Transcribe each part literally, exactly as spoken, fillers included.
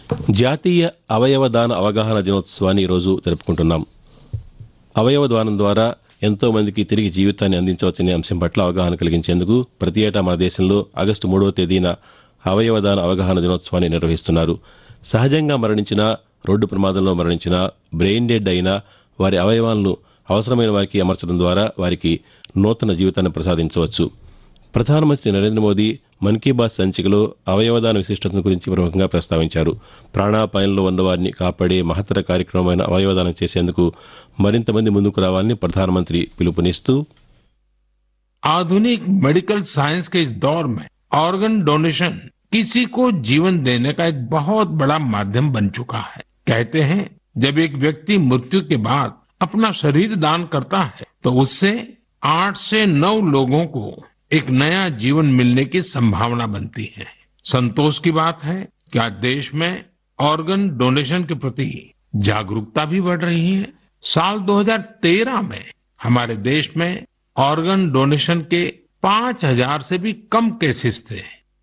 జాతీయ అవయవ దాన అవగాహన దినోత్సవాన్ని ఈరోజు జరుపుకుంటున్నాం. అవయవ దానం ద్వారా ఎంతో మందికి తిరిగి జీవితాన్ని అందించవచ్చనే అంశం పట్ల అవగాహన కలిగించేందుకు ప్రతి ఏటా మన దేశంలో ఆగస్టు మూడవ తేదీన అవయవ దాన అవగాహన దినోత్సవాన్ని నిర్వహిస్తున్నారు. సహజంగా మరణించిన, రోడ్డు ప్రమాదంలో మరణించిన, బ్రెయిన్ డెడ్ అయిన వారి అవయవాలను అవసరమైన వారికి అమర్చడం ద్వారా వారికి నూతన జీవితాన్ని ప్రసాదించవచ్చు. ప్రధానమంత్రి నరేంద్ర మోదీ మన్ కీ బాత్ సంచికలో అవయవదాన విశిష్టతను గురించి ప్రముఖంగా ప్రస్తావించారు. ప్రాణాపాయంలో ఉన్నవారిని కాపాడే మహత్తర కార్యక్రమమైన అవయవదానం చేసేందుకు మరింత మంది ముందుకు రావాలని ప్రధానమంత్రి పిలుపునిస్తూ, आधुनिक मेडिकल साइंस के इस दौर में ऑर्गन डोनेशन किसी को जीवन देने का एक बहुत बड़ा माध्यम बन चुका है. कहते हैं, जब एक व्यक्ति मृत्यु के बाद अपना शरीर दान करता है तो उससे आठ से नौ लोगों को एक नया जीवन मिलने की संभावना बनती है. संतोष की बात है कि आज देश में ऑर्गन डोनेशन के प्रति जागरूकता भी बढ़ रही है. साल दो हज़ार तेरह में हमारे देश में ऑर्गन डोनेशन के पांच हज़ार से भी कम केसेस थे.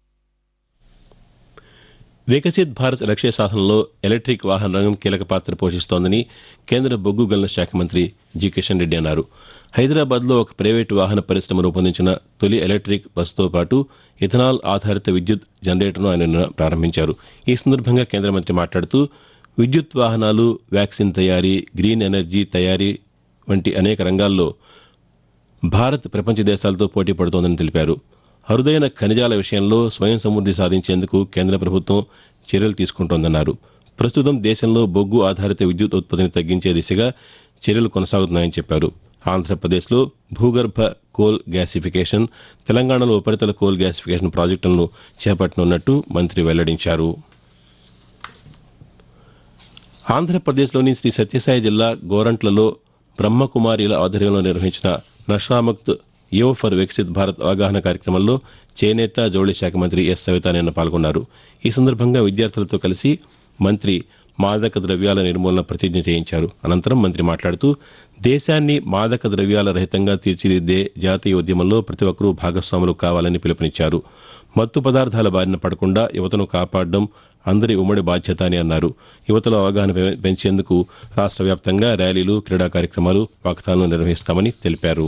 వికసిత్ భారత్ లక్ష్య సాధనలో ఎలక్ట్రిక్ వాహన రంగం కీలక పాత్ర పోషిస్తోందని కేంద్ర బొగ్గు గనుల శాఖ మంత్రి జి కిషన్ రెడ్డి అన్నారు. హైదరాబాద్లో ఒక ప్రైవేటు వాహన పరిశ్రమ రూపొందించిన తొలి ఎలక్ట్రిక్ బస్సుతో పాటు ఇథనాల్ ఆధారిత విద్యుత్ జనరేటర్ను ఆయన నిన్న ప్రారంభించారు. ఈ సందర్భంగా కేంద్ర మంత్రి మాట్లాడుతూ, విద్యుత్ వాహనాలు, వ్యాక్సిన్ తయారీ, గ్రీన్ ఎనర్జీ తయారీ వంటి అనేక రంగాల్లో భారత్ ప్రపంచ దేశాలతో పోటీ పడుతోందని తెలిపారు. అరుదైన ఖనిజాల విషయంలో స్వయం సమృద్ధి సాధించేందుకు కేంద్ర ప్రభుత్వం చర్యలు తీసుకుంటోందన్నారు. ప్రస్తుతం దేశంలో బొగ్గు ఆధారిత విద్యుత్ ఉత్పత్తిని తగ్గించే దిశగా చర్యలు కొనసాగుతున్నాయని చెప్పారు. ఆంధ్రప్రదేశ్లో భూగర్భ కోల్ గ్యాసిఫికేషన్, తెలంగాణలో ఉపరితల కోల్ గ్యాసిఫికేషన్ ప్రాజెక్టులను చేపట్టనున్నట్టు మంత్రి వెల్లడించారు. ఆంధ్రప్రదేశ్లోని శ్రీ సత్యసాయి జిల్లా గోరంట్లలో బ్రహ్మకుమారిల ఆధ్వర్యంలో నిర్వహించిన నషాముక్త్ యువ ఫర్ వికసిత్ భారత్ అవగాహన కార్యక్రమంలో చేనేత, జౌళి శాఖ మంత్రి ఎస్ సవిత నిన్న పాల్గొన్నారు. ఈ సందర్భంగా విద్యార్థులతో కలిసి మంత్రి మాదక ద్రవ్యాల నిర్మూలన ప్రతిజ్ఞ చేయించారు. అనంతరం మంత్రి మాట్లాడుతూ, దేశాన్ని మాదక ద్రవ్యాల రహితంగా తీర్చిదిద్దే జాతీయ ఉద్యమంలో ప్రతి ఒక్కరూ భాగస్వాములు కావాలని పిలుపునిచ్చారు. మత్తు పదార్థాల బారిన పడకుండా యువతను కాపాడడం అందరి ఉమ్మడి బాధ్యత అని అన్నారు. యువతలో అవగాహన పెంచేందుకు రాష్ట్ర వ్యాప్తంగా ర్యాలీలు, క్రీడా కార్యక్రమాలు, వాకథాన్లు నిర్వహిస్తామని తెలిపారు.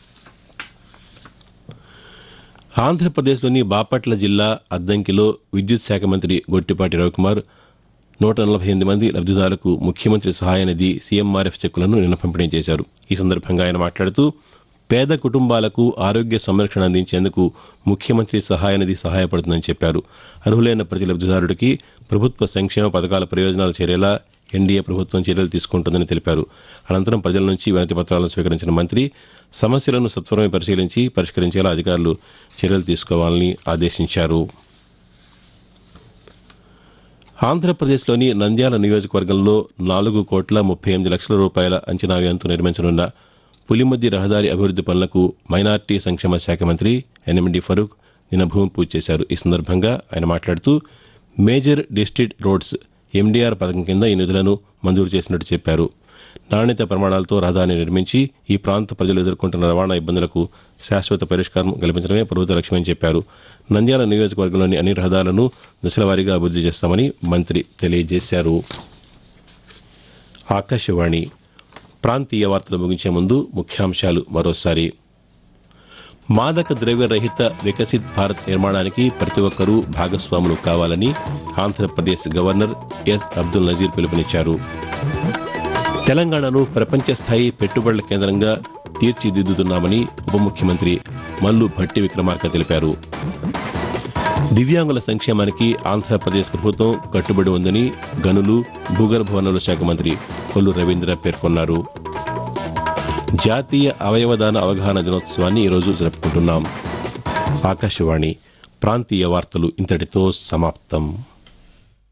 ఆంధ్రప్రదేశ్లోని బాపట్ల జిల్లా అద్దంకిలో విద్యుత్ శాఖ మంత్రి గొట్టిపాటి రవికుమార్ నూట నలభై ఎనిమిది మంది లబ్దిదారులకు ముఖ్యమంత్రి సహాయ నిధి సీఎంఆర్ఎఫ్ చెక్కులను నిన్న పంపిణీ చేశారు. ఈ సందర్భంగా ఆయన మాట్లాడుతూ, పేద కుటుంబాలకు ఆరోగ్య సంరక్షణ అందించేందుకు ముఖ్యమంత్రి సహాయ నిధి సహాయపడుతుందని చెప్పారు. అర్హులైన ప్రతి లబ్దిదారుడికి ప్రభుత్వ సంక్షేమ పథకాల ప్రయోజనాలు చేరేలా ఎన్డీఏ ప్రభుత్వం చర్యలు తీసుకుంటుందని తెలిపారు. అనంతరం ప్రజల నుంచి వినతి పత్రాలను స్వీకరించిన మంత్రి సమస్యలను సత్వరమే పరిశీలించి పరిష్కరించేలా అధికారులు చర్యలు తీసుకోవాలని ఆదేశించారు. ఆంధ్రప్రదేశ్లోని నంద్యాల నియోజకవర్గంలో నాలుగు కోట్ల ముప్పై ఎనిమిది లక్షల రూపాయల అంచనా వ్యయంతో నిర్మించనున్న పులిమద్ది రహదారి అభివృద్ది పనులకు మైనార్టీ సంక్షేమ శాఖ మంత్రి ఎన్ఎండి ఫరూక్ నిన్న భూమి పూజ చేశారు. ఈ సందర్భంగా ఆయన మాట్లాడుతూ, మేజర్ డిస్ట్రిక్ట్ రోడ్స్ ఎండీఆర్ పథకం కింద ఈ నిధులను మంజూరు చేసినట్టు చెప్పారు. నాణ్యత ప్రమాణాలతో రహదారిని నిర్మించి ఈ ప్రాంత ప్రజలు ఎదుర్కొంటున్న రవాణా ఇబ్బందులకు శాశ్వత పరిష్కారం కల్పించడమే ప్రభుత్వ లక్ష్యమని చెప్పారు. నంద్యాల నియోజకవర్గంలోని అన్ని రహదారులను దశలవారీగా అభివృద్ది చేస్తామని మంత్రి తెలియజేశారు. ఆకాశవాణి ప్రాంతీయ వార్తలు ముగించే ముందు ముఖ్యాంశాలు మరోసారి. మాదక ద్రవ్య రహిత వికసిత్ భారత్ నిర్మాణానికి ప్రతి ఒక్కరూ భాగస్వాములు కావాలని ఆంధ్రప్రదేశ్ గవర్నర్ ఎస్ అబ్దుల్ నజీర్ పిలుపునిచ్చారు. తెలంగాణను ప్రపంచ స్థాయి పెట్టుబడుల కేంద్రంగా తీర్చిదిద్దుతున్నామని ఉప ముఖ్యమంత్రి మల్లు భట్టి విక్రమార్క తెలిపారు. దివ్యాంగుల సంక్షేమానికి ఆంధ్రప్రదేశ్ ప్రభుత్వం కట్టుబడి ఉందని గనులు, భూగర్భ వనరుల శాఖ మంత్రి కొల్లు రవీంద్ర పేర్కొన్నారు. జాతీయ అవయవదాన అవగాహన దినోత్సవాన్ని ఈరోజు జరుపుకుంటున్నాం. ఆకాశవాణి ప్రాంతీయ వార్తలు ఇంతటితో సమాప్తం.